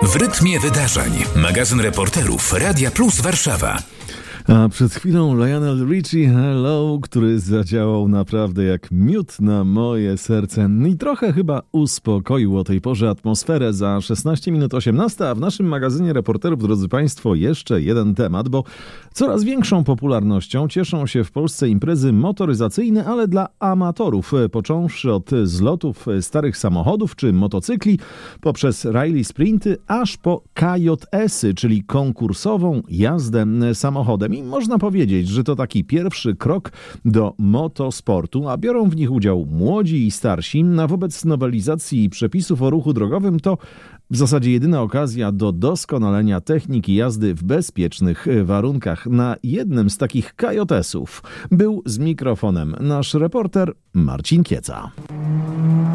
W rytmie wydarzeń. Magazyn reporterów Radia Plus Warszawa. A przed chwilą Lionel Richie, Hello, który zadziałał naprawdę jak miód na moje serce i trochę chyba uspokoił o tej porze atmosferę. Za 16 minut 18, a w naszym magazynie reporterów, drodzy Państwo, jeszcze jeden temat, bo coraz większą popularnością cieszą się w Polsce imprezy motoryzacyjne, ale dla amatorów, począwszy od zlotów starych samochodów czy motocykli, poprzez rally sprinty, aż po KJS-y, czyli konkursową jazdę samochodem. I można powiedzieć, że to taki pierwszy krok do motosportu, a biorą w nich udział młodzi i starsi. A wobec nowelizacji przepisów o ruchu drogowym to w zasadzie jedyna okazja do doskonalenia techniki jazdy w bezpiecznych warunkach. Na jednym z takich KJS-ów był z mikrofonem nasz reporter Marcin Kieca.